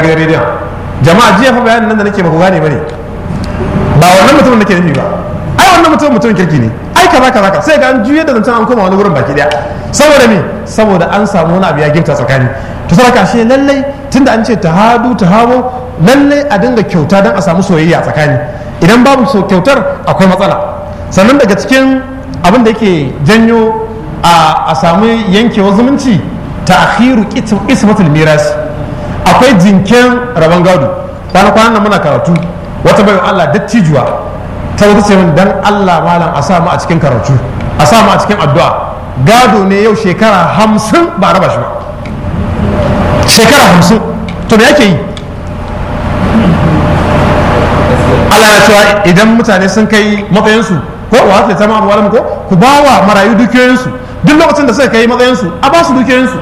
kira gidan rediyon, jama'a jiya fa bayanin nan da nake ba ku gane bane, ba wannan mutumin nake nufi ba, ai wannan mutumin kirki ne, ai kaza sai ga an juye da zancen an koma wani wurin baki daya. Saboda me? Saboda an samu wani abu ya gifta tsakani. To saboda shi lallai tunda an ce tahadu tahabo, lallai a dinga kyauta don a samu soyayya tsakani. Idan babu kyautar akwai matsala. Sannan daga cikin abin da yake janyo a samu yankewar zumunci, ta'khiru ismatul miras, akwai jinken rabon gado. Kwanan nan muna karatu, wata bayan Allah dattijuwa ta wata ce min dan Allah malam a samu a cikin karatu, a samu a cikin addu'a. Gado ne yau shekara 50 ba a raba shi ba, shekara 50. To me yake yi? Allah ya cewa idan mutane sun kai matsayinsu, ko wa ta tama abuwalam, ko ku ba wa marayu dukiyoyinsu, duk lokacin da suka kai matsayinsu a ba su dukiyoyinsu.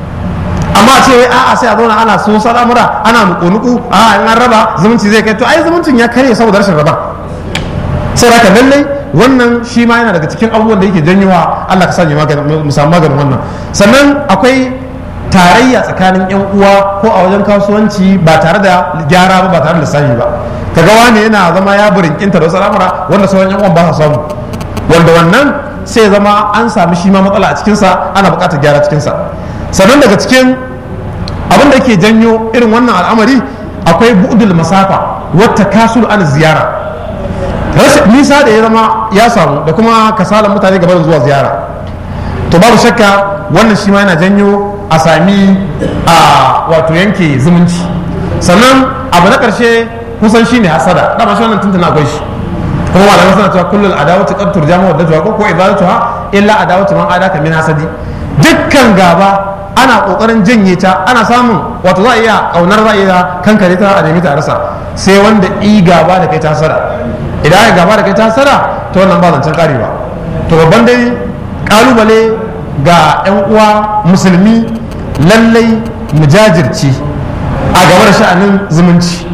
Amma ce wai a'a sai a zauna ana so salamura, ana nuku-nuku, a'a in an raba zumunci zai kai, to ai zumuncin ya karye saboda rashin raba. Sai haka lallai wannan shi ma yana daga cikin abubuwan da yake janyowa Allah ka sanya mu samu maganin wannan. Sannan akwai tarayya tsakanin yan uwa ko a wajen kasuwanci ba tare da gyara ba tare da lissafi ba. Kaga wani yana zama ya burinkinta da wasu al'amura wanda sauran yan uwan ba sa samu, wanda wannan sai zama an sami shi ma matsala a cikinsa, ana buƙatar gyara cikinsa. Sannan daga cikin abin da yake janyo irin wannan al'amari akwai bu'dul masafa wata kasul an ziyara, rashin nisa da ya zama ya samu da kuma kasalan mutane gaban zuwa ziyara. To babu shakka wannan shi ma yana janyo a sami wato yanke zumunci. Sannan abu na ƙarshe kusan shi ne hasada, dama shi wannan tuntuna akwai shi, kuma malamai suna cewa kullul adawatu qad turjamu waddatuha ko idalatuha illa adawatu man adaka min hasadi. Dukkan gaba ana kokarin janye ta, ana samun wato za a iya kaunar, za a iya kankare ta a nemi ta rasa, sai wanda i gaba da kai ta hasada. Idan aka gaba da kai ta hasada, to wannan ba zancen kare ba. To babban dai kalubale ga 'yan uwa musulmi, lallai mu jajirce a gaba da sha'anin zumunci.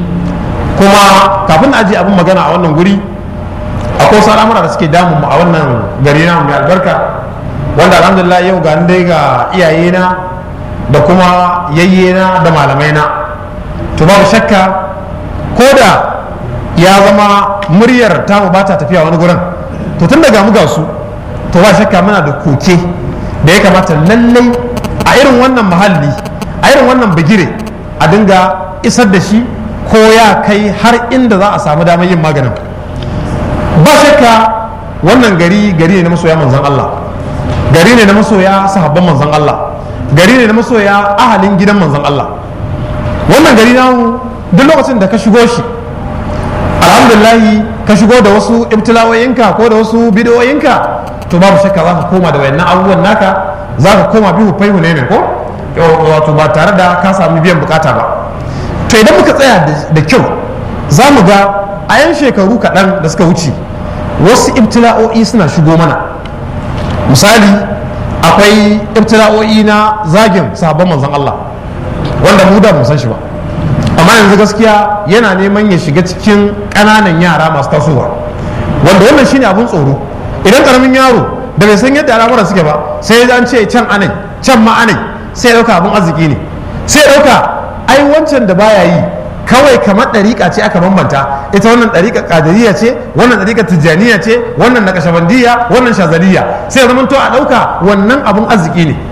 Kuma kafin a ajiye abin magana a wannan guri, akwai wasu al'amura da suke damun mu a wannan gari na mai albarka, wanda alhamdulillah yau ga dai ga iyayena da kuma yayyena da malamaina. To babu shakka ko da ya zama muryar tamu ba ta tafiya wani gurin, to tun daga mu ga su, to ba shakka muna da koke da ya kamata lallai a irin wannan mahalli, a irin wannan bigire a dinga isar da shi, ko ya kai har inda za a samu damar yin maganin. Ba shakka wannan gari ne na masoya manzon Allah, gari ne na masoya sahabban manzon Allah, gari ne na masoya ahalin gidan manzon Allah. Wannan gari namu duk lokacin da ka shigo shi, alhamdulillahi ka shigo da wasu ibtilawoyinka ko da wasu bidiyoyinka, to babu shakka za ka koma da wayannan abubuwan naka, za ka koma bihu faihu ne ko wato ba tare da ka sami biyan bukata ba. To idan muka tsaya da kyau, za mu ga a yan shekaru kaɗan da suka wuce wasu ibtila'o'i suna shigo mana. Misali, akwai ibtila'o'i na zagin sahabban manzon Allah, wanda mu da mu san shi ba, amma yanzu gaskiya yana neman ya shiga cikin ƙananan yara masu tasowa, wanda wannan shine abun tsoro. Idan karamin yaro da bai san yadda al'amuran suke ba, sai ya an ce can anai can ma anai, sai ya dauka abun arziki ne, sai ya dauka ai wancan da baya yi kawai kamar ɗariƙa ce aka bambanta, ita wannan ɗariƙa ƙadiriya ce, wannan ɗariƙa tijjaniya ce, wannan naƙashabandiyya, wannan shazaliya, sai ya zama to a ɗauka wannan abun arziki ne,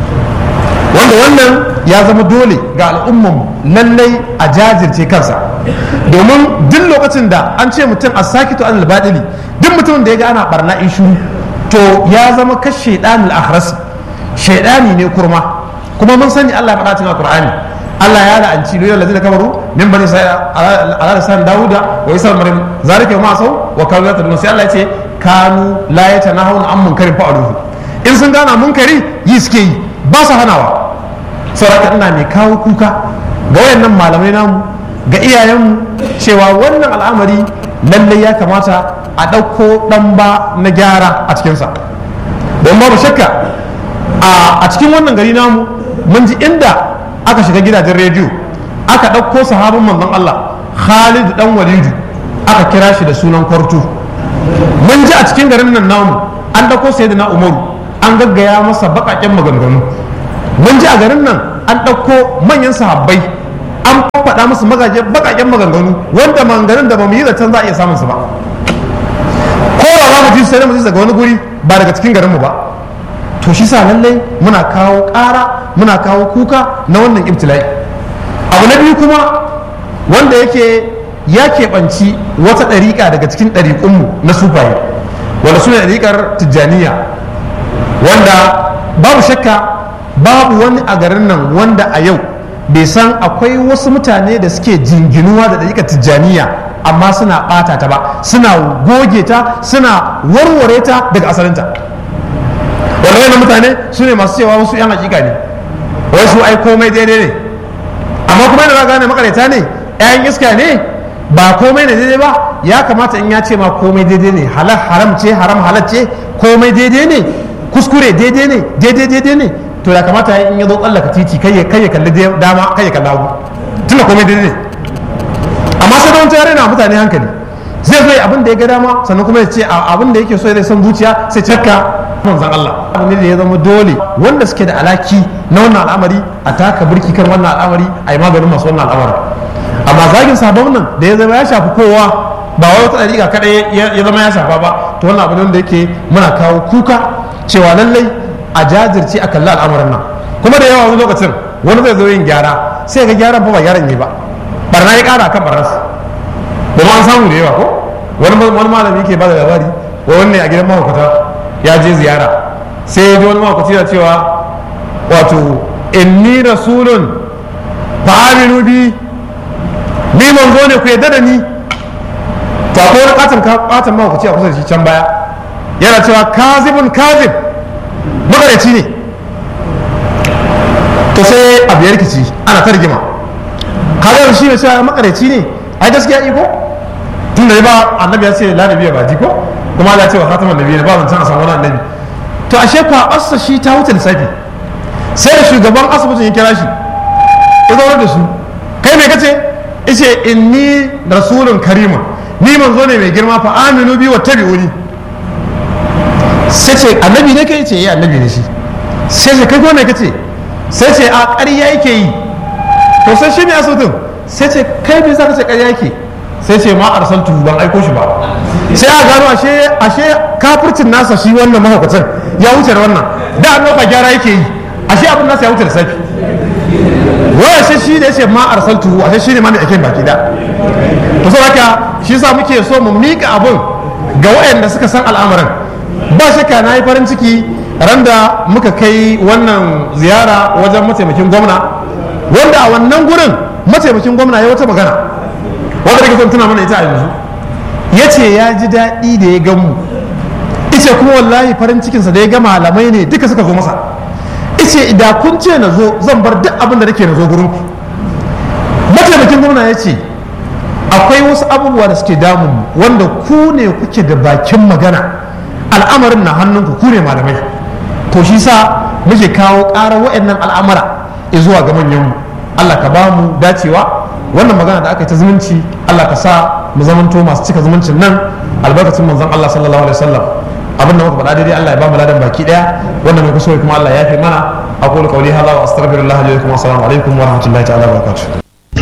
wanda wannan ya zama dole ga al'umman lallai a jajirce kansa. Domin duk lokacin da an ce mutum a sakitu an albadili, duk mutumin da ya ga ana barna in shuru, to ya zama ka shaidanul akhrasi, shaidani ne kurma. Kuma mun sani Allah ya faɗa cikin Qur'ani, Allah ya la'anci lil ladina kafaru min bani isra'ila ala lisan dauda wa isa maryam zalika ma sau wa kanu yatadun. Sai Allah ya ce kanu la yatanahuna an munkarin fa'aluhu, in sun gana munkari yi suke yi, ba su hanawa. Saboda ina mai kawo kuka ga wayannan malamai namu, ga iyayenmu, cewa wannan al'amari lallai ya kamata a ɗauko ɗan ba na gyara a cikinsa. Don babu shakka a cikin wannan gari namu mun ji inda aka shiga gidajen rediyo aka ɗauko sahabin manzon Allah Khalid dan Walidu aka kira shi da sunan kwarto. Mun ji a cikin garin nan namu an ɗauko Sayyidina Umaru an gaggaya masa baƙaƙen maganganu. Mun ji a garin nan an ɗauko manyan sahabbai an faɗa faɗa musu bakaken maganganu wanda maganganun da ba mu yi zaton za a iya samun su ba, ko da za mu ji sai mu ji daga wani guri ba daga cikin garinmu ba. To shi sa lallai muna kawo ƙara, muna kawo kuka na wannan ibtila'i. Abu na biyu kuma wanda yake ya keɓanci wata ɗariƙa daga cikin ɗariƙunmu na sufaye, wanda su ne ɗariƙar tijjaniya, wanda babu shakka babu wani a garin nan wanda a yau bai san akwai wasu mutane da suke jinginuwa da ɗariƙar tijjaniya amma suna ɓata ta ba, suna goge ta, suna warware ta daga asalinta. Wanda wannan mutane su ne masu cewa wasu 'yan hakika ne, wasu ai komai daidai ne, amma kuma yana gane makareta ne, 'ya'yan iska ne, ba komai ne daidai ba. Ya kamata in ya ce ma komai daidai ne, halal haram ce, haram halal ce, komai daidai ne, kuskure daidai ne, daidai ne, to ya kamata in ya zo tsallaka titi kai ya kalli dama, kai ya kalli hagu, tunda komai daidai ne. Amma sai da wancan yare na mutane hankali, zai zo abin da ya ga dama, sannan kuma ya ce abin da yake so ya son zuciya sai cakka manzon Allah. Abu ne da ya zama dole wanda suke da alaki na wannan al'amari a taka birki kan wannan al'amari, a yi maganin masu wannan al'amari. Amma zagin sabon nan da ya zama ya shafi kowa, ba wai wata ɗariƙa kaɗai ya zama ya shafa ba, to wannan abu ne da yake muna kawo kuka cewa lallai a jajirce a kalli al'amarin nan. Kuma da yawa wani lokacin wani zai zo yin gyara, sai ga gyaran ba gyaran ne ba, barna ya ƙara kan barnarsa. Domin an samu da yawa ko wani malami ke ba da labari wa wanne a gidan mahaukata ya je ziyara, sai ya ji wani mahaukaci yana cewa wato inni rasulun fa aminu bi, ni manzo ne ku yadda da ni. To akwai wani katon mahaukaci a kusa da shi can baya yana cewa kazibun kazib, magaraci ne. To sai abu ya rikici, ana ta rigima, kaga shi ne cewa magaraci ne, ai gaskiya iko tun da ba annabi ya ce la nabiya ba ko kuma Allah ya ce wa khataman nabiyyi ba wancan a samu wani annabi. To ashe kwaɓarsa shi ta wuce lissafi, sai da shugaban asibitin ya kira shi ya zaune da su, kai me kace? Ice inni rasulun karima, ni manzo ne mai girma, fa aminu bi wa tabi'uni. Sai ce annabi ne kai? Ce yi annabi ne shi. Sai ce kai ko me kace? Sai ce a ƙarya yake yi. To sai shi ne asibitin sai ce kai me zaka ce ƙarya yake? Sai ce ma arsaltu, ban aiko shi ba. Sai a gano ashe kafircin nasa shi wannan mahaukacin ya wuce da wannan, da an ɗauka gyara yake yi, ashe abin nasa ya wuce da safi. Wai ashe shi da ya ce ma arsaltu, ashe shi ne ma mai ake baki da. To sau haka shi sa muke so mu miƙa abin ga waɗanda suka san al'amarin. Ba shakka na yi farin ciki ran da muka kai wannan ziyara wajen mataimakin gwamna, wanda a wannan gurin mataimakin gwamna ya wata magana wanda da son tuna mana ita a yanzu. Ya ce ya ji daɗi da ya gan mu, ice kuma wallahi farin cikinsa da ya ga malamai ne duka suka zo masa. Ice da kun ce na zo zan bar duk abin da nake na zo gurin ku. Mataimakin gwamna ya ce akwai wasu abubuwa da suke damun mu wanda ku ne kuke da bakin magana, al'amarin na hannunku, ku ne malamai. To shi sa muke kawo ƙarar waɗannan al'amura zuwa ga manyanmu. Allah ka ba mu dacewa wannan magana da aka yi ta zumunci, Allah ka sa mu zamanto masu cika zumuncin nan albarkacin manzon Allah sallallahu alaihi wasallam. Abin da muka faɗa daidai Allah ya ba mu ladan baki daya, wannan mai kusa kuma Allah ya fi mana. Aqulu qawli hadha wa astaghfirullah li wa lakum wa assalamu alaikum wa rahmatullahi ta'ala wa barakatuh.